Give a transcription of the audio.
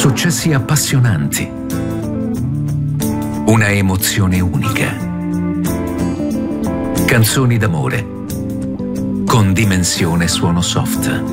Successi appassionanti. Una emozione unica. Canzoni d'amore con dimensione suono soft.